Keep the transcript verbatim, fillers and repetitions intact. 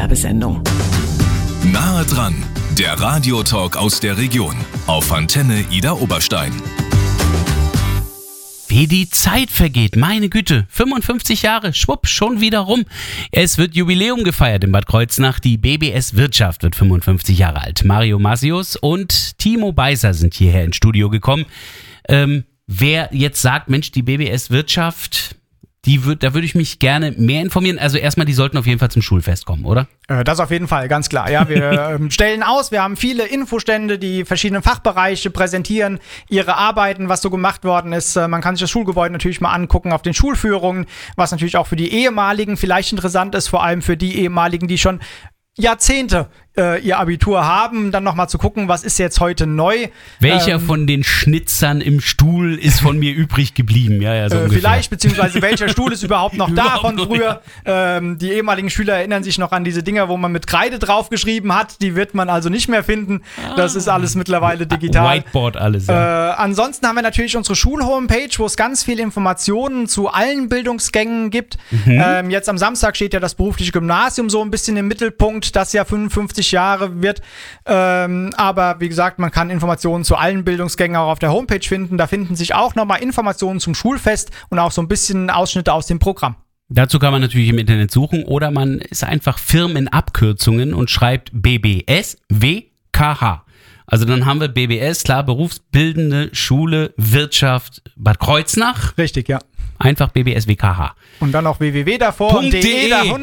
Werbesendung. Nahe dran, der Radiotalk aus der Region auf Antenne Ida Oberstein. Wie die Zeit vergeht, meine Güte, fünfundfünfzig Jahre, schwupp, schon wieder rum. Es wird Jubiläum gefeiert in Bad Kreuznach, die B B S Wirtschaft wird fünfundfünfzig Jahre alt. Mario Masius und Timo Beiser sind hierher ins Studio gekommen. Ähm, wer jetzt sagt, Mensch, die B B S Wirtschaft, die wird, da würde ich mich gerne mehr informieren. Also erstmal, die sollten auf jeden Fall zum Schulfest kommen, oder? Das auf jeden Fall, ganz klar. Ja, wir stellen aus, wir haben viele Infostände, die verschiedenen Fachbereiche präsentieren ihre Arbeiten, was so gemacht worden ist. Man kann sich das Schulgebäude natürlich mal angucken auf den Schulführungen, was natürlich auch für die ehemaligen vielleicht interessant ist, vor allem für die ehemaligen, die schon Jahrzehnte äh, ihr Abitur haben, dann nochmal zu gucken, was ist jetzt heute neu. Welcher ähm, von den Schnitzern im Stuhl ist von mir übrig geblieben? Ja, ja, so äh, ungefähr. Vielleicht, beziehungsweise welcher Stuhl ist überhaupt noch da Überhaupt von noch, früher. Ähm, die ehemaligen Schüler erinnern sich noch an diese Dinger, wo man mit Kreide draufgeschrieben hat. Die wird man also nicht mehr finden. Das ist alles mittlerweile digital. Whiteboard alles, Äh, ja. ansonsten haben wir natürlich unsere Schul-Homepage, wo es ganz viele Informationen zu allen Bildungsgängen gibt. Mhm. Ähm, jetzt am Samstag steht ja das berufliche Gymnasium so ein bisschen im Mittelpunkt, das ja fünfundfünfzig Jahre wird. Ähm, aber wie gesagt, man kann Informationen zu allen Bildungsgängen auch auf der Homepage finden. Da finden sich auch nochmal Informationen zum Schulfest und auch so ein bisschen Ausschnitte aus dem Programm. Dazu kann man natürlich im Internet suchen oder man ist einfach Firmenabkürzungen und schreibt B B S W K H. Also dann haben wir B B S, klar, Berufsbildende Schule Wirtschaft Bad Kreuznach. Richtig, ja. Einfach B B S W K H. Und dann noch www davor und .de. de davon.